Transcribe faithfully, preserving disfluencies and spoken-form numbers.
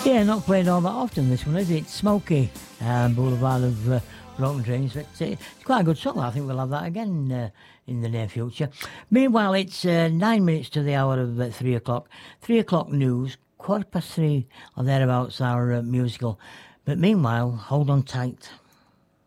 Yeah, not played all that often, this one, is it? Smokey, um, Boulevard of uh, Broken Dreams. But uh, it's quite a good song. I think we'll have that again uh, in the near future. Meanwhile, it's uh, nine minutes to the hour of uh, three o'clock. Three o'clock news, quarter past three or thereabouts, our uh, musical. But meanwhile, hold on tight.